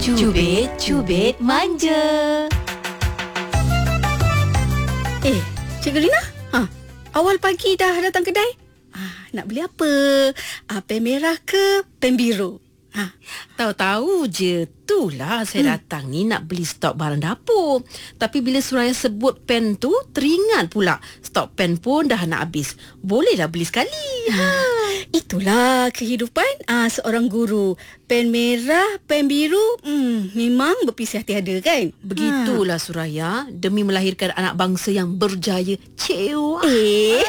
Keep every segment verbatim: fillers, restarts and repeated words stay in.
Cubit, cubit manja. Eh, Cikgu Rina? Ha, awal pagi dah datang kedai? Ah, nak beli apa? Ah, pen merah ke pen biru? Ha. Tahu-tahu je. Itulah saya hmm. datang ni nak beli stok barang dapur. Tapi bila Suraya sebut pen tu, teringat pula stok pen pun dah nak habis. Bolehlah beli sekali. Ha. Itulah kehidupan ah, seorang guru. Pen merah, pen biru, hmm, memang berpisah tiada kan? Begitulah ha. Suraya, demi melahirkan anak bangsa yang berjaya. Cewa. Eh,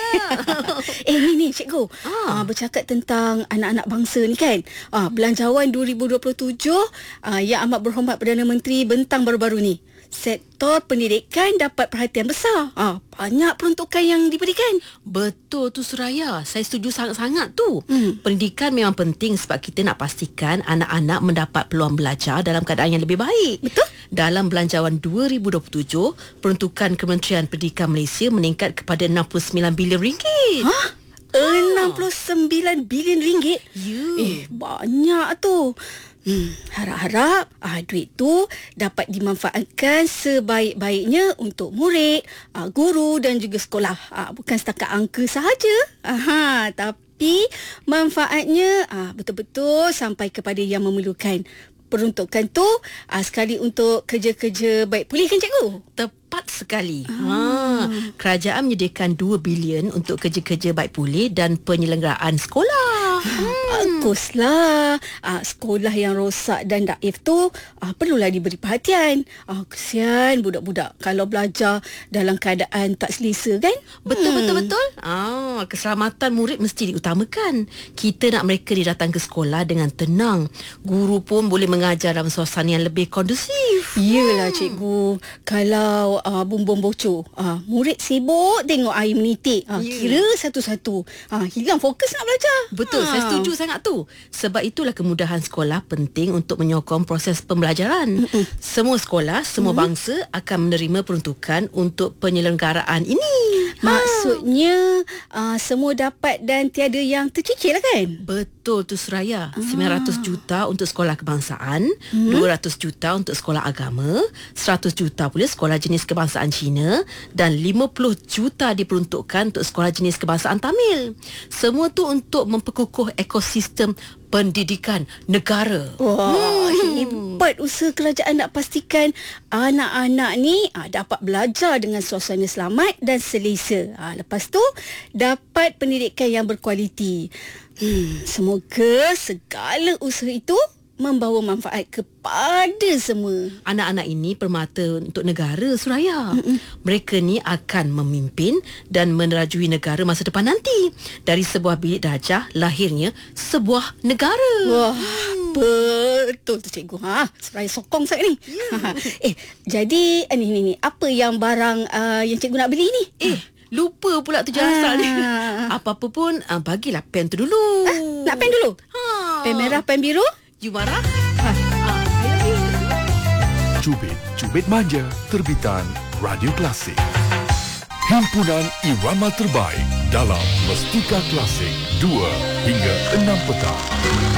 eh ni ni cikgu. Ha. Ah, bercakap tentang anak-anak bangsa ni kan. Ah, Belanjawan dua ribu dua puluh tujuh ah, Yang Amat Berhormat Perdana Menteri bentang baru-baru ni. Sektor pendidikan dapat perhatian besar. Ah, banyak peruntukan yang diberikan. Betul tu Suraya. Saya setuju sangat-sangat tu. Hmm. Pendidikan memang penting sebab kita nak pastikan anak-anak mendapat peluang belajar dalam keadaan yang lebih baik. Betul. Dalam belanjawan dua ribu dua puluh tujuh, peruntukan Kementerian Pendidikan Malaysia meningkat kepada enam puluh sembilan bilion ringgit. Hah? enam puluh sembilan bilion ringgit? Ya. Eh, banyak tu. Hmm, harap-harap ah, duit tu dapat dimanfaatkan sebaik-baiknya untuk murid, ah, guru dan juga sekolah. Ah, bukan setakat angka sahaja. Aha, tapi manfaatnya ah, betul-betul sampai kepada yang memerlukan. Peruntukan tu ah, sekali untuk kerja-kerja baik pulih kan cikgu? Tepat sekali. Ah. Ha, kerajaan menyediakan dua bilion untuk kerja-kerja baik pulih dan penyelenggaraan sekolah. Hmm. Baguslah. Ah, sekolah yang rosak dan daif tu ah, perlulah diberi perhatian. Ah, kesian budak-budak kalau belajar dalam keadaan tak selesa kan? Betul-betul-betul. Hmm. Ah, keselamatan murid mesti diutamakan. Kita nak mereka datang ke sekolah dengan tenang. Guru pun boleh mengajar dalam suasana yang lebih kondusif. Yelah cikgu. Kalau uh, bumbung bocor, uh, murid sibuk tengok air menitik. Uh, yeah. Kira satu-satu. Uh, hilang fokus nak belajar. Betul, ha. Saya setuju sangat tu. Sebab itulah kemudahan sekolah penting untuk menyokong proses pembelajaran. Mm-mm. Semua sekolah, semua mm. bangsa akan menerima peruntukan untuk penyelenggaraan ini. Maksudnya uh, semua dapat dan tiada yang tercicir lah kan? Betul tu Suraya. Ah. sembilan ratus juta untuk sekolah kebangsaan, Hmm? dua ratus juta untuk sekolah agama, seratus juta pula sekolah jenis kebangsaan Cina dan lima puluh juta diperuntukkan untuk sekolah jenis kebangsaan Tamil. Semua tu untuk memperkukuh ekosistem pendidikan negara. Wah, hmm. hebat usaha kerajaan nak pastikan anak-anak ni ah, dapat belajar dengan suasana selamat dan selesa. Ah, lepas tu dapat pendidikan yang berkualiti. Hmm, semoga segala usaha itu membawa manfaat kepada semua. Anak-anak ini permata untuk negara Suraya. Mm-mm. Mereka ni akan memimpin dan menerajui negara masa depan nanti. Dari sebuah bilik darjah lahirnya sebuah negara. Wah, betul tu cikgu. Ha, Suraya sokong sangat ni. Yeah. eh, jadi ni ni ni apa yang barang uh, yang cikgu nak beli ni? Eh, lupa pula tu asal ni. Apa-apa pun uh, bagilah pen tu dulu. Ah, nak pen dulu? Ha. Pen merah, pen biru? You marah? Ha. Ha. Cubit, Cubit Manja, terbitan Radio Klasik. Himpunan irama terbaik dalam Mestika Klasik dua hingga enam petang.